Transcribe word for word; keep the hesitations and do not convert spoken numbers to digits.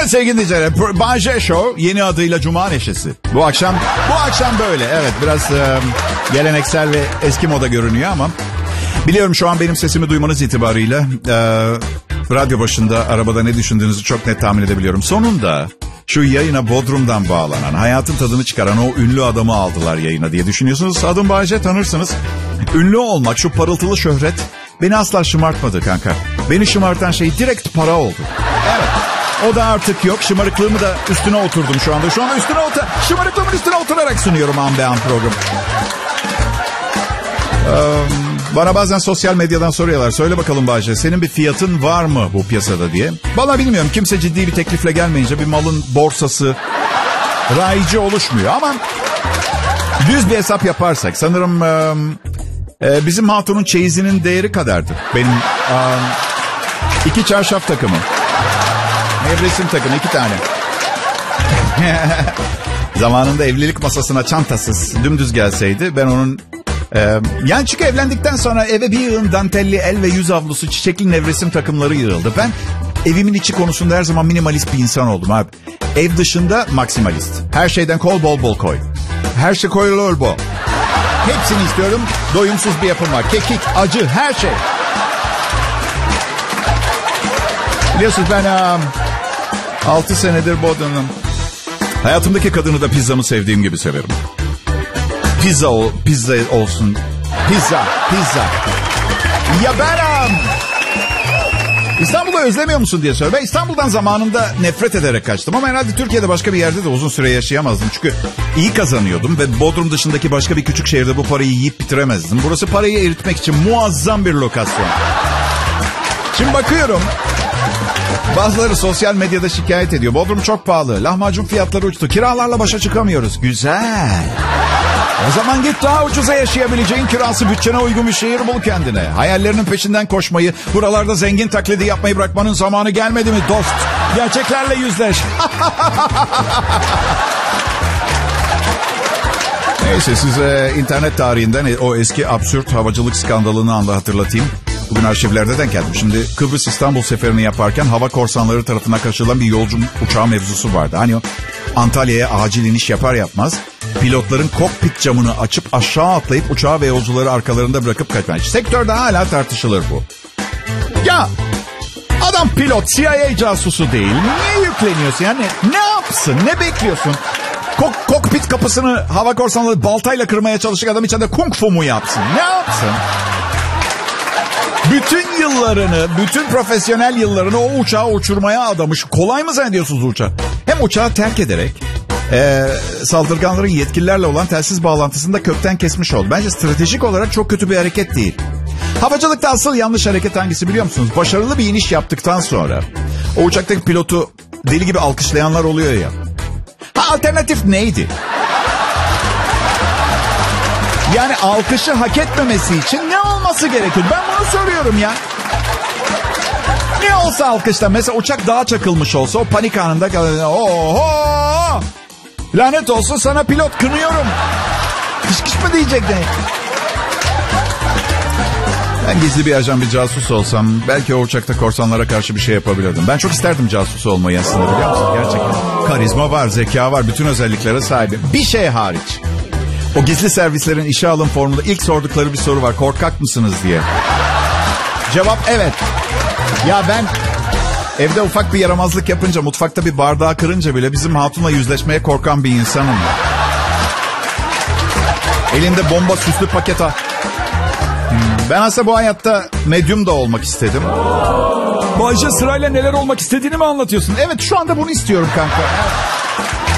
Evet sevgili dinleyiciler, Bay J Show yeni adıyla Cuma Neşesi. Bu akşam bu akşam böyle. Evet biraz e, geleneksel ve eski moda görünüyor ama biliyorum şu an benim sesimi duymanız itibarıyla e, radyo başında arabada ne düşündüğünüzü çok net tahmin edebiliyorum. Sonunda şu yayına Bodrum'dan bağlanan, hayatın tadını çıkaran o ünlü adamı aldılar yayına diye düşünüyorsunuz. Adım Bay J, tanırsınız. Ünlü olmak, şu parıltılı şöhret beni asla şımartmadı kanka. Beni şımartan şey direkt para oldu. Evet. O da artık yok. Şımarıklığımı da üstüne oturdum şu anda. Şu anda üstüne otur şımarıklığımın üstüne oturarak sunuyorum an be an program. Ee, bana bazen sosyal medyadan soruyorlar. Söyle bakalım Bahçe, senin bir fiyatın var mı bu piyasada diye. Vallahi bilmiyorum. Kimse ciddi bir teklifle gelmeyince bir malın borsası rayici oluşmuyor. Ama düz bir hesap yaparsak sanırım e, e, bizim hatunun çeyizinin değeri kadardır. Benim e, iki çarşaf takımı. Nevresim takımı iki tane. Zamanında evlilik masasına çantasız dümdüz gelseydi ben onun... E, yani çünkü evlendikten sonra eve bir yığın dantelli el ve yüz havlusu, çiçekli nevresim takımları yığıldı. Ben evimin içi konusunda her zaman minimalist bir insan oldum abi. Ev dışında maksimalist. Her şeyden kol bol bol koy. Her şey koyulur bu. Hepsini istiyorum. Doyumsuz bir yapım var. Kekik, acı, her şey. Biliyorsunuz ben... Um, Altı senedir Bodrum'um. Hayatımdaki kadını da pizzamı sevdiğim gibi severim. Pizza o, pizza olsun. Pizza, pizza. Ya ben... Um, İstanbul'u özlemiyor musun diye soruyor. Ben İstanbul'dan zamanında nefret ederek kaçtım. Ama herhalde Türkiye'de başka bir yerde de uzun süre yaşayamazdım. Çünkü iyi kazanıyordum. Ve Bodrum dışındaki başka bir küçük şehirde bu parayı yiyip bitiremezdim. Burası parayı eritmek için muazzam bir lokasyon. Şimdi bakıyorum... Bazıları sosyal medyada şikayet ediyor. Bodrum çok pahalı. Lahmacun fiyatları uçtu. Kiralarla başa çıkamıyoruz. Güzel. O zaman git daha ucuza yaşayabileceğin, kirası bütçene uygun bir şehir bul kendine. Hayallerinin peşinden koşmayı, buralarda zengin taklidi yapmayı bırakmanın zamanı gelmedi mi dost? Gerçeklerle yüzleş. Neyse size internet tarihinden o eski absürt havacılık skandalını anda hatırlatayım. Bugün arşivlerde denk geldim. Şimdi Kıbrıs İstanbul seferini yaparken hava korsanları tarafından kaçırılan bir yolcu uçağı mevzusu vardı. Hani o Antalya'ya acil iniş yapar yapmaz pilotların kokpit camını açıp aşağı atlayıp uçağı ve yolcuları arkalarında bırakıp kaçmak. Sektörde hala tartışılır bu. Ya adam pilot, C I A casusu değil. Niye yükleniyorsun yani? Ne yapsın? Ne bekliyorsun? Kok kokpit kapısını hava korsanları baltayla kırmaya çalışacak adam içeride kung fu mu yapsın? Ne yapsın? Bütün yıllarını, bütün profesyonel yıllarını o uçağı uçurmaya adamış. Kolay mı zannediyorsunuz uçağı? Hem uçağı terk ederek e, saldırganların yetkililerle olan telsiz bağlantısını da kökten kesmiş oldu. Bence stratejik olarak çok kötü bir hareket değil. Havacılıkta asıl yanlış hareket hangisi biliyor musunuz? Başarılı bir iniş yaptıktan sonra o uçaktaki pilotu deli gibi alkışlayanlar oluyor ya. Ha, alternatif neydi? Yani alkışı hak etmemesi için ne olması gerekir? Ben bunu soruyorum ya. Ne olsa alkışla. Mesela uçak dağa çakılmış olsa o panik anında... Oho! Lanet olsun sana pilot, kınıyorum. Kış kış mı diyecek ne? Ben gizli bir ajan, bir casus olsam belki o uçakta korsanlara karşı bir şey yapabilirdim. Ben çok isterdim casus olmayı aslında, biliyor musun? Gerçekten. Karizma var, zeka var, bütün özelliklere sahibim. Bir şey hariç. O gizli servislerin işe alım formunda ilk sordukları bir soru var. Korkak mısınız diye. Cevap evet. Ya ben evde ufak bir yaramazlık yapınca, mutfakta bir bardağı kırınca bile bizim hatunla yüzleşmeye korkan bir insanım. Elinde bomba süslü paket. Hmm, ben aslında bu hayatta medyum da olmak istedim. Bayce sırayla neler olmak istediğini mi anlatıyorsun? Evet, şu anda bunu istiyorum kanka.